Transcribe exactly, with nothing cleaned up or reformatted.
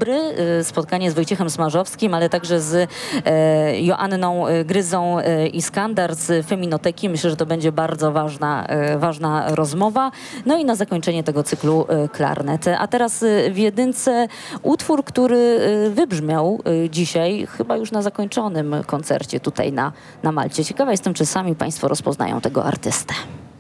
dobry. Spotkanie z Wojciechem Smarzowskim, ale także z e, Joanną Gryzą e, Iskandar z Feminoteki. Myślę, że to będzie bardzo ważna, e, ważna rozmowa. No i na zakończenie tego cyklu e, klarnet. A teraz e, w jedynce utwór, który e, wybrzmiał e, dzisiaj, chyba już na zakończonym koncercie tutaj na, na Malcie. Ciekawa jestem, czy sami państwo rozpoznają tego artystę.